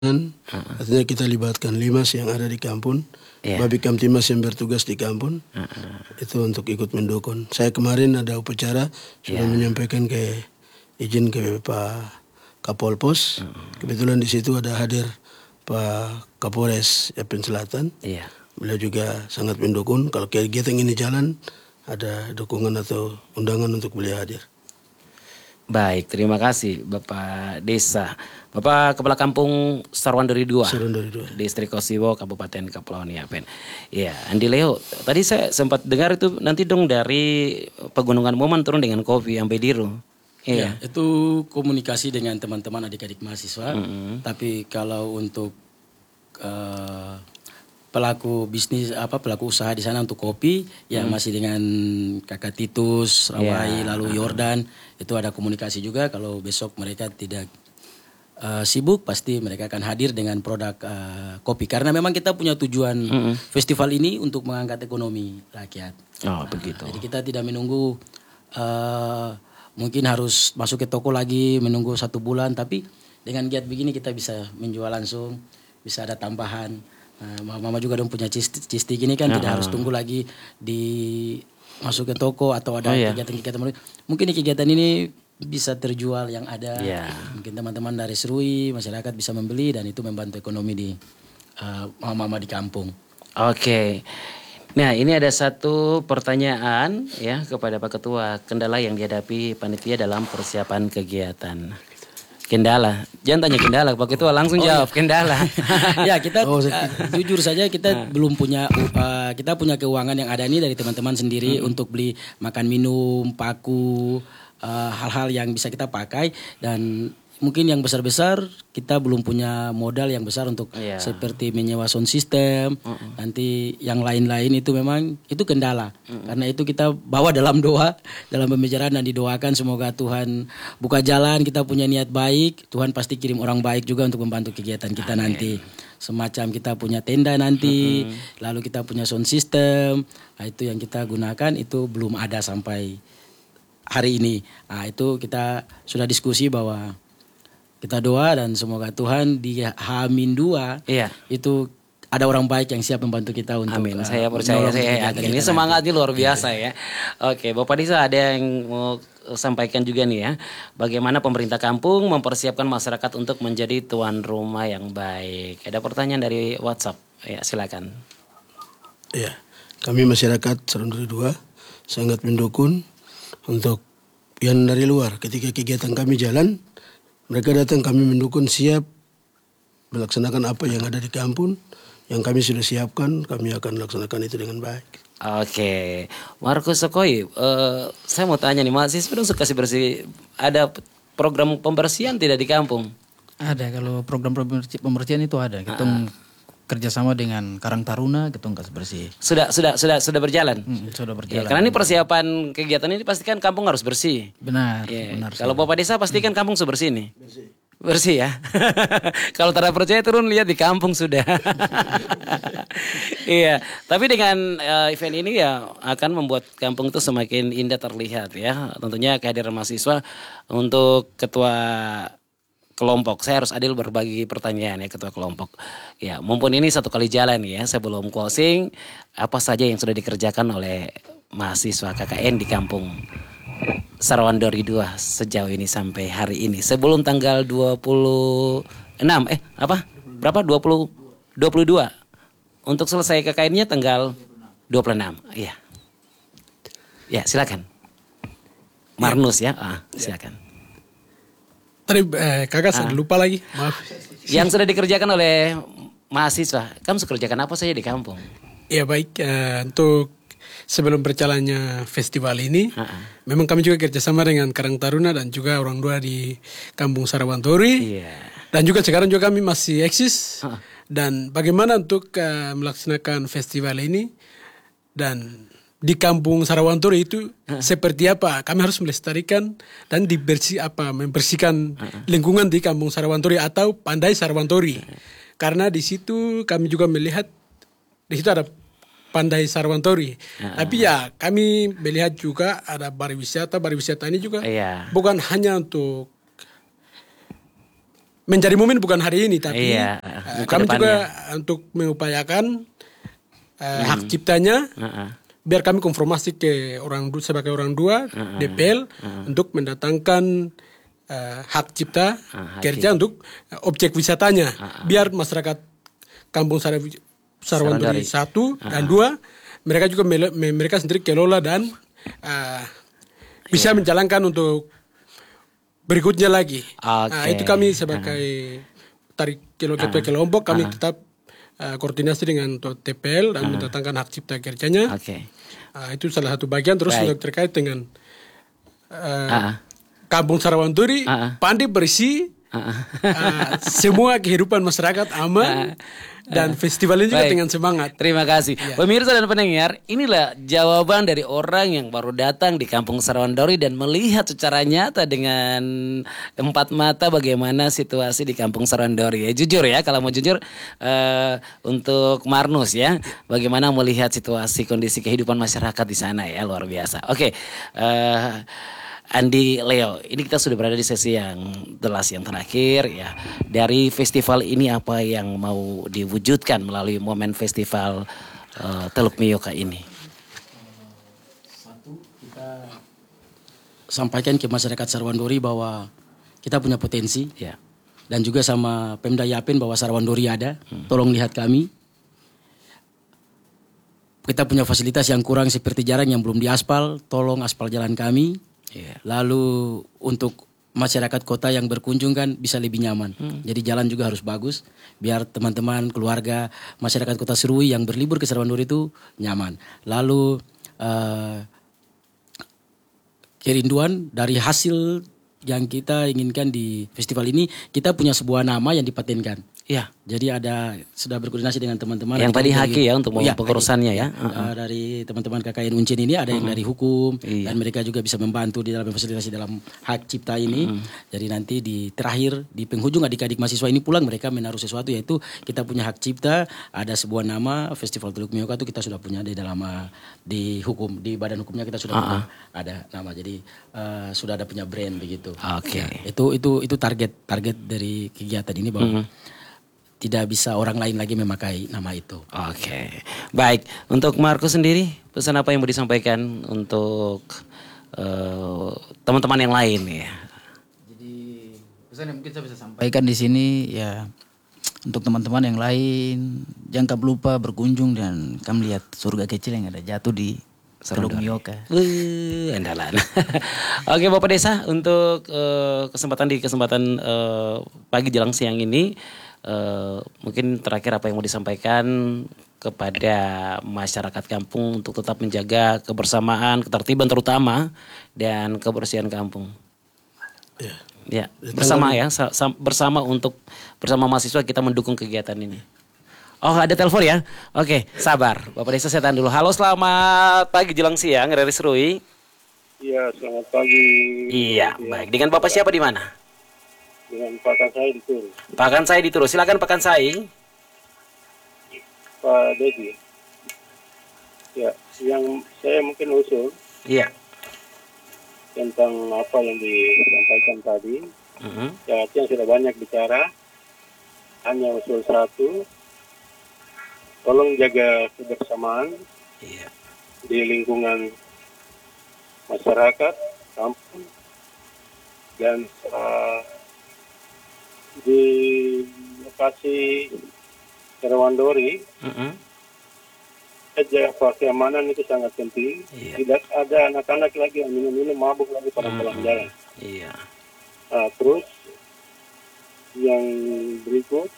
Artinya kita libatkan Limas yang ada di kampung, Babi Kamtimas yang bertugas di kampung, itu untuk ikut mendukung. Saya kemarin ada upacara sudah menyampaikan izin ke Pak Kapolpos. Kebetulan di situ ada hadir Pak Kapolres Yapen Selatan. Beliau juga sangat mendukung. Kalau kegiatan ini jalan, ada dukungan atau undangan untuk beliau hadir. Baik, terima kasih Bapak Desa. Bapak Kepala Kampung Sarwandori 2. Distrik Kosiwo, Kabupaten Kepulauan Yapen. Ya, Andi Leo, tadi saya sempat dengar itu nanti dong dari Pegunungan Moman turun dengan kopi sampai Diru. Iya, itu komunikasi dengan teman-teman adik-adik mahasiswa. Tapi kalau untuk pelaku bisnis pelaku usaha di sana untuk kopi yang masih dengan Kakak Titus, Rawai, lalu Yordan, itu ada komunikasi juga. Kalau besok mereka tidak sibuk, pasti mereka akan hadir dengan produk kopi. Karena memang kita punya tujuan festival ini untuk mengangkat ekonomi rakyat. Begitu. Jadi kita tidak menunggu mungkin harus masuk ke toko lagi menunggu 1 bulan, tapi dengan giat begini kita bisa menjual langsung, bisa ada tambahan. Mama juga dong punya cistik ini kan tidak harus tunggu lagi masuk ke toko atau ada kegiatan-kegiatan. Mungkin kegiatan ini bisa terjual yang ada. Mungkin teman-teman dari Serui, masyarakat bisa membeli dan itu membantu ekonomi di mama-mama di kampung. Oke. Nah, ini ada satu pertanyaan ya kepada Pak Ketua, kendala yang dihadapi panitia dalam persiapan kegiatan. Kendala, jangan tanya kendala, Pak Ketua langsung jawab kendala. Ya kita jujur saja kita belum punya, kita punya keuangan yang ada ini dari teman-teman sendiri untuk beli makan minum, paku, hal-hal yang bisa kita pakai, dan mungkin yang besar-besar kita belum punya modal yang besar untuk seperti menyewa sound system. Nanti yang lain-lain itu memang itu kendala. Karena itu kita bawa dalam doa, dalam pembicaraan dan didoakan semoga Tuhan buka jalan, kita punya niat baik, Tuhan pasti kirim orang baik juga untuk membantu kegiatan kita nanti. Semacam kita punya tenda nanti, lalu kita punya sound system. Nah, itu yang kita gunakan itu belum ada sampai hari ini. Nah, itu kita sudah diskusi bahwa kita doa dan semoga Tuhan di H-2 itu ada orang baik yang siap membantu kita untuk. Amin. Saya percaya, saya yakin. Ini semangatnya luar biasa ya. Oke, Bapak Desa ada yang mau sampaikan juga nih ya. Bagaimana pemerintah kampung mempersiapkan masyarakat untuk menjadi tuan rumah yang baik. Ada pertanyaan dari WhatsApp. Ya, silakan. Ya, kami masyarakat Sarwandori 2 sangat mendukung untuk yang dari luar. Ketika kegiatan kami jalan, mereka datang, kami mendukung, siap melaksanakan apa yang ada di kampung, yang kami sudah siapkan, kami akan laksanakan itu dengan baik. Oke, Markus Sokoi, saya mau tanya nih, mahasiswa dong suka bersih, ada program pembersihan tidak di kampung? Ada, kalau program pembersihan itu ada. Kita kerjasama dengan Karang Taruna, kita kasih bersih. Sudah berjalan. Sudah berjalan. Ya, karena ini persiapan kegiatan ini pastikan kampung harus bersih. Benar. Ya. Benar. Kalau Bapak Desa pastikan kampung sebersih nih. Bersih ya. Kalau tidak percaya turun lihat di kampung sudah. Iya. Tapi dengan event ini ya akan membuat kampung itu semakin indah terlihat ya. Tentunya kehadiran mahasiswa untuk ketua kelompok. Saya harus adil berbagi pertanyaan ya ketua kelompok. Ya, mumpun ini 1 kali jalan ya sebelum closing, apa saja yang sudah dikerjakan oleh mahasiswa KKN di kampung Sarwandori 2 sejauh ini sampai hari ini sebelum tanggal 22. Untuk selesai KKN-nya tanggal 26. Iya. Ya, silakan. Marnus ya. Silakan. Tadi kakak saya lupa lagi, maaf. Yang sudah dikerjakan oleh mahasiswa, kamu kerjakan apa saja di kampung? Ya baik, untuk sebelum berjalannya festival ini, memang kami juga kerjasama dengan Karang Taruna dan juga orang tua di Kampung Sarwandori. Dan juga sekarang juga kami masih eksis. Dan bagaimana untuk melaksanakan festival ini dan di Kampung Sarwandori itu seperti apa? Kami harus melestarikan dan membersihkan lingkungan di Kampung Sarwandori atau Pandai Sarwandori. Karena di situ kami juga melihat di situ ada Pandai Sarwandori. Tapi ya kami melihat juga ada pariwisata ini juga bukan hanya untuk menjadi momen bukan hari ini, tapi Iya, kami kedepannya. juga untuk mengupayakan hak ciptanya, biar kami konfirmasi ke sebagai orang tua DPL untuk mendatangkan hak cipta kerja untuk objek wisatanya, biar masyarakat Kampung Sarawandori 1 dan 2 mereka juga mereka sendiri kelola dan bisa menjalankan untuk berikutnya lagi. Itu kami sebagai ketua kelompok kami tetap koordinasi dengan TPL dan mendatangkan hak cipta kerjanya. Itu salah satu bagian. Terus untuk terkait dengan Kampung Sarawandori pandai bersih, semua kehidupan masyarakat aman, dan festival ini juga dengan semangat. Terima kasih. Pemirsa dan pendengar, inilah jawaban dari orang yang baru datang di Kampung Sarawandori dan melihat secara nyata dengan 4 mata bagaimana situasi di Kampung Sarawandori. Jujur ya, kalau mau jujur untuk Marnus ya, bagaimana melihat situasi kondisi kehidupan masyarakat di sana ya, luar biasa. Oke. Andi, Leo, ini kita sudah berada di sesi yang yang terakhir ya. Dari festival ini apa yang mau diwujudkan melalui momen festival Teluk Mioka ini? Satu, kita sampaikan ke masyarakat Sarawandori bahwa kita punya potensi, dan juga sama Pemda Yapen bahwa Sarawandori ada. Tolong lihat kami. Kita punya fasilitas yang kurang seperti jalan yang belum diaspal, tolong aspal jalan kami. Lalu untuk masyarakat kota yang berkunjung kan bisa lebih nyaman. Jadi jalan juga harus bagus biar teman-teman, keluarga, masyarakat Kota Serui yang berlibur ke Sarawandori itu nyaman. Lalu kerinduan dari hasil yang kita inginkan di festival ini, kita punya sebuah nama yang dipatenkan. Jadi sudah berkoordinasi dengan teman-teman. Yang tadi Haki ya untuk pengurusannya ya. Dari teman-teman KKN Uncin ini ada yang dari hukum dan mereka juga bisa membantu di dalam fasilitasi dalam hak cipta ini. Jadi nanti di terakhir di penghujung adik-adik mahasiswa ini pulang mereka menaruh sesuatu, yaitu kita punya hak cipta, ada sebuah nama Festival Teluk Mioka itu kita sudah punya di dalam di hukum, di badan hukumnya kita sudah punya ada nama. Jadi sudah ada punya brand begitu. Itu target dari kegiatan ini bahwa tidak bisa orang lain lagi memakai nama itu. Baik. Untuk Markus sendiri, pesan apa yang mau disampaikan untuk teman-teman yang lain ya? Jadi pesan yang mungkin saya bisa sampaikan di sini ya, untuk teman-teman yang lain, jangan lupa berkunjung dan kamu lihat surga kecil yang ada jatuh di Teluk Mioka. Andalan. Oke Bapak Desa, untuk kesempatan pagi jelang siang ini, mungkin terakhir apa yang mau disampaikan kepada masyarakat kampung untuk tetap menjaga kebersamaan, ketertiban terutama, dan kebersihan kampung. Bersama bersama mahasiswa kita mendukung kegiatan ini. Oh, ada telepon ya? Oke, sabar. Bapak Desa saya tahan dulu. Halo, selamat pagi jelang siang dari Serui. Iya, selamat pagi. Iya, baik. Dengan Bapak siapa di mana? Dengan Pak Kansai di Turus. Pak Kansai di Turus. Silakan Pak Kansai. Pak Dedi. Ya, yang saya mungkin usul. Tentang apa yang disampaikan tadi. Ya, yang sudah banyak bicara. Hanya usul satu. Tolong jaga kebersamaan di lingkungan masyarakat, kampung, dan di lokasi Sarawandori, jaga keamanan itu sangat penting. Tidak ada anak-anak lagi yang minum-minum mabuk lagi pada jalan. Terus yang berikut,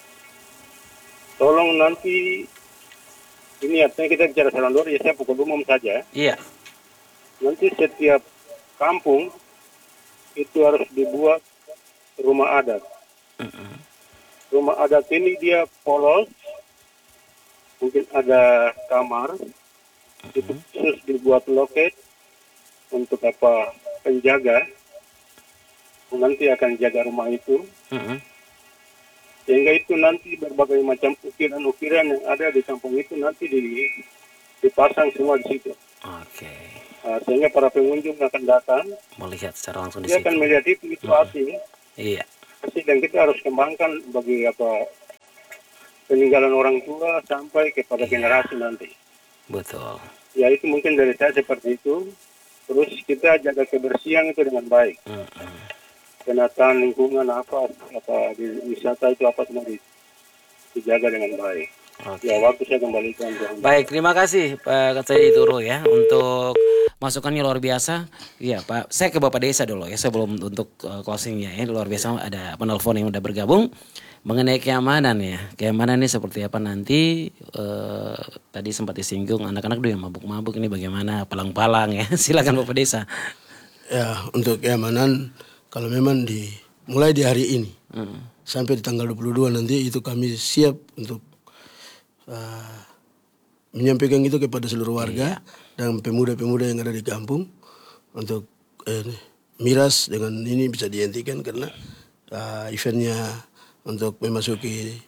tolong nanti, ini artinya kita bicara Sarawandori, ya saya pukul umum saja. Nanti setiap kampung itu harus dibuat rumah adat. Rumah adat ini dia polos, mungkin ada kamar, itu khusus dibuat loket untuk penjaga, nanti akan jaga rumah itu. Sehingga itu nanti berbagai macam ukiran-ukiran yang ada di kampung itu nanti dipasang semua di situ. Sehingga para pengunjung akan datang melihat secara langsung di dia situ. akan melihat itu asing. dan kita harus kembangkan bagi peninggalan orang tua sampai kepada generasi nanti. Betul. Ya itu mungkin dari saya seperti itu. Terus kita jaga kebersihan itu dengan baik. Penataan lingkungan di wisata itu semua dijaga dengan baik. Okay. Ya waktu saya kembalikan. Baik, terima kasih Pak Katsai Turo ya untuk masukannya luar biasa. Iya Pak, saya ke Bapak Desa dulu ya sebelum untuk closingnya ya. Luar biasa ada penelpon yang udah bergabung mengenai keamanan ya. Keamanan ini seperti apa nanti? Tadi sempat disinggung anak-anak dulu yang mabuk-mabuk ini bagaimana palang-palang ya. Silakan Bapak Desa. Ya untuk keamanan kalau memang mulai di hari ini sampai di tanggal 22 nanti itu kami siap untuk menyampaikan itu kepada seluruh warga dan pemuda-pemuda yang ada di kampung untuk miras dengan ini bisa dihentikan karena eventnya untuk memasuki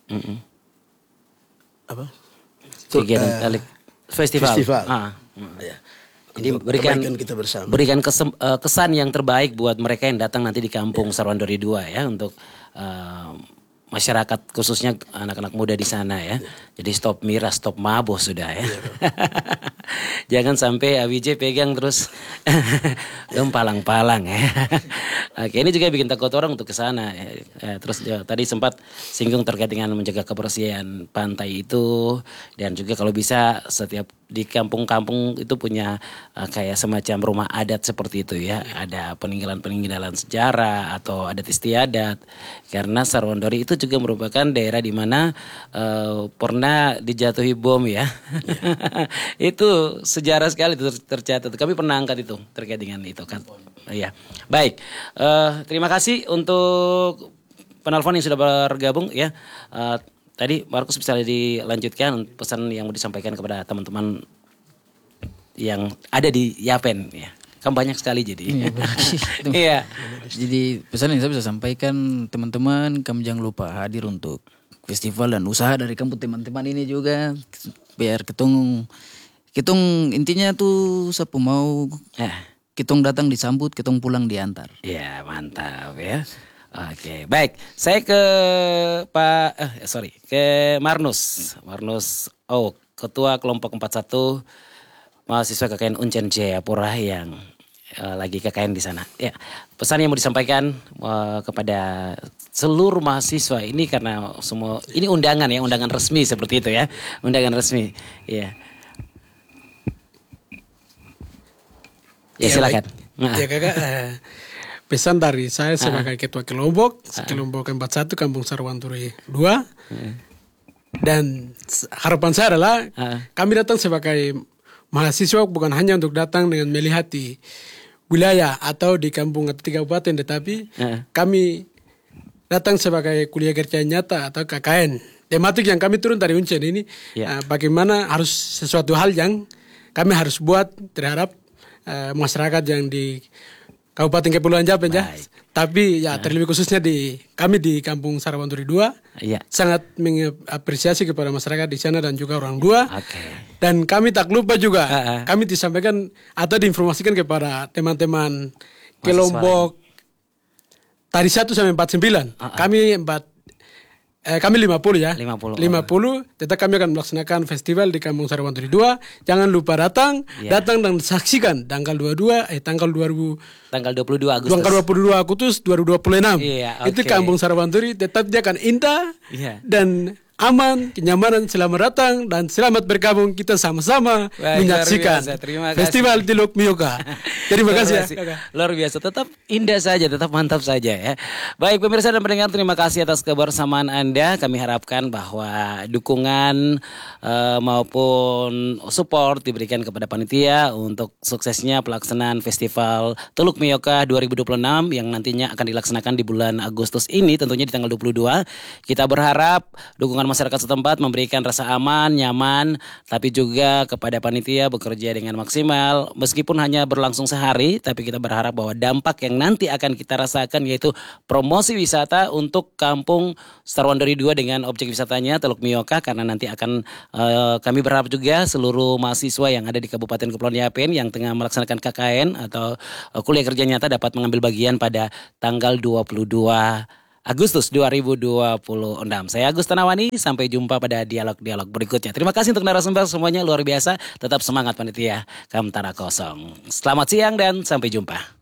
festival. Ya. Jadi kita berikan kesan yang terbaik buat mereka yang datang nanti di kampung Sarwandori 2 ya untuk masyarakat khususnya anak-anak muda di sana ya. Jadi stop miras, stop mabuk sudah ya. Jangan sampai AWJ pegang terus palang-palang ya. Oke, ini juga bikin takut orang untuk ke sana ya. Terus tadi sempat singgung terkait dengan menjaga kebersihan pantai itu dan juga kalau bisa setiap di kampung-kampung itu punya kayak semacam rumah adat seperti itu ya. Ada peninggalan-peninggalan sejarah atau adat istiadat. Karena Sarwandori itu juga merupakan daerah di mana pernah dijatuhi bom ya. Itu sejarah sekali tercatat. Kami pernah angkat itu terkait dengan itu kan. Iya. Baik. Terima kasih untuk penelpon yang sudah bergabung ya. Tadi Markus bisa dilanjutkan pesan yang mau disampaikan kepada teman-teman yang ada di Yapen ya. Kan banyak sekali jadi. Iya. Jadi pesan yang saya bisa sampaikan teman-teman, kamu jangan lupa hadir untuk festival dan usaha dari kampung teman-teman ini juga biar ketong intinya tuh siapa mau ketong datang disambut, ketong pulang diantar. Ya mantap ya. Oke, baik. Saya ke ke Marnus. Ketua kelompok 41 mahasiswa KKN Uncen Jayapura yang lagi KKN di sana. Ya, pesan yang mau disampaikan kepada seluruh mahasiswa ini karena semua ini undangan ya, undangan resmi seperti itu ya. Undangan resmi. Iya. Ya silakan. Ya kakak, pesan dari saya sebagai ketua kelompok 41 Kampung Sarwandori 2. Dan harapan saya adalah kami datang sebagai mahasiswa bukan hanya untuk datang dengan melihat di wilayah atau di kampung atau di kabupaten, tetapi kami datang sebagai kuliah kerja nyata atau KKN. Tematik yang kami turun dari Uncen ini bagaimana harus sesuatu hal yang kami harus buat terhadap masyarakat yang di Kabupaten Kepulauan Yapen ya. Tapi ya terlebih khususnya kami di Kampung Sarwandori 2 sangat mengapresiasi kepada masyarakat di sana dan juga orang tua. Dan kami tak lupa juga kami disampaikan atau diinformasikan kepada teman-teman kelompok tadi 1 sampai 49. Kami 50 ya. 50. Tetap kami akan melaksanakan festival di Kampung Sarwandori 2. Jangan lupa datang dan saksikan tanggal 22 Agustus 2026. Itu Kampung Sarwandori tetap dia akan indah dan aman, kenyamanan, selamat datang dan selamat bergabung kita sama-sama menyaksikan Festival Teluk Mioka. Terima kasih ya. Luar biasa, tetap indah saja, tetap mantap saja ya. Baik pemirsa dan pendengar, terima kasih atas kebersamaan Anda. Kami harapkan bahwa dukungan maupun support diberikan kepada panitia untuk suksesnya pelaksanaan Festival Teluk Mioka 2026 yang nantinya akan dilaksanakan di bulan Agustus ini, tentunya di tanggal 22. Kita berharap dukungan masyarakat setempat memberikan rasa aman, nyaman, tapi juga kepada panitia bekerja dengan maksimal. Meskipun hanya berlangsung sehari, tapi kita berharap bahwa dampak yang nanti akan kita rasakan yaitu promosi wisata untuk Kampung Sarwandori 2 dengan objek wisatanya Teluk Mioka, karena nanti akan kami berharap juga seluruh mahasiswa yang ada di Kabupaten Kepulauan Yapen yang tengah melaksanakan KKN atau kuliah kerja nyata dapat mengambil bagian pada tanggal 22 Agustus 2026. Saya Agus Tanawani, sampai jumpa pada dialog-dialog berikutnya. Terima kasih untuk narasumber semuanya, luar biasa. Tetap semangat panitia Kamtara Kosong. Selamat siang dan sampai jumpa.